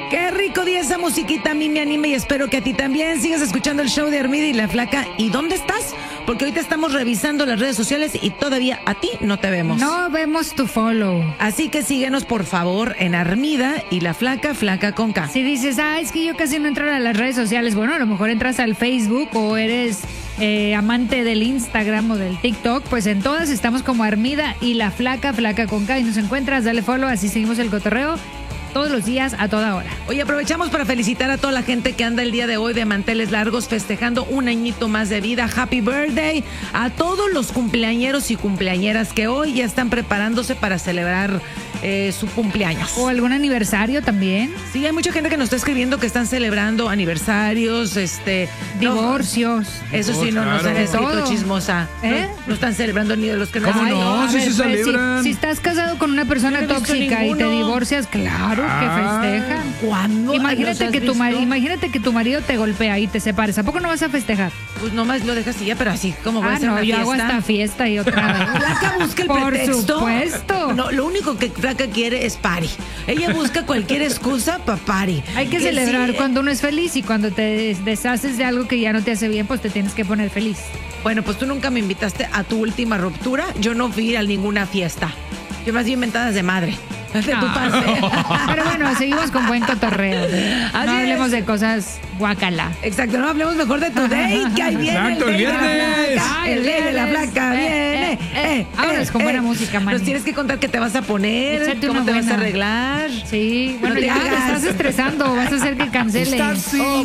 Qué rico día esa musiquita, a mí me anima y espero que a ti también. Sigas escuchando el show de Armida y la Flaca. ¿Y dónde estás? Porque ahorita estamos revisando las redes sociales y todavía a ti no te vemos. No vemos tu follow. Así que síguenos por favor en Armida y la Flaca, Flaca con K. Si dices, es que yo casi no entro a las redes sociales, bueno, a lo mejor entras al Facebook o eres amante del Instagram o del TikTok, pues en todas estamos como Armida y la Flaca, Flaca con K, y nos encuentras, dale follow, así seguimos el cotorreo todos los días, a toda hora. Oye, aprovechamos para felicitar a toda la gente que anda el día de hoy de manteles largos festejando un añito más de vida. Happy birthday a todos los cumpleañeros y cumpleañeras que hoy ya están preparándose para celebrar su cumpleaños. O algún aniversario también. Sí, hay mucha gente que nos está escribiendo que están celebrando aniversarios, divorcios. No, eso sí, no nos han escrito todo. chismosa. No están celebrando ni de los que no. ¿Cómo no? Sí se celebran. Si estás casado con una persona No he visto tóxica y te ninguno. divorcias, claro que festejan. ¿Cuándo? Imagínate que tu marido te golpea y te separes. ¿A poco no vas a festejar? Pues nomás lo dejas y ya, pero así como voy a hacer No, una yo fiesta. hago esta fiesta y otra vez. Flaca busca el Por pretexto. supuesto. No, lo único que Flaca quiere es party. Ella busca cualquier excusa para party. Hay que celebrar cuando uno es feliz y cuando te deshaces de algo que ya no te hace bien, pues te tienes que poner feliz. Bueno, pues tú nunca me invitaste a tu última ruptura. Yo no fui a ninguna fiesta. Yo más bien mentadas de madre. De tu parte. Pero bueno, seguimos con buen cotorreo. No hablemos de cosas guacala. Exacto, no hablemos mejor de tu date, que ahí viene. Exacto, el viernes. El día de la Flaca viene. Vámonos con buena música, Manny. Nos tienes que contar qué te vas a poner, Échate cómo una te vas a buena. arreglar. Sí, bueno, No te ya te hagas. estás estresando, vas a hacer que cancele. Estás, sí.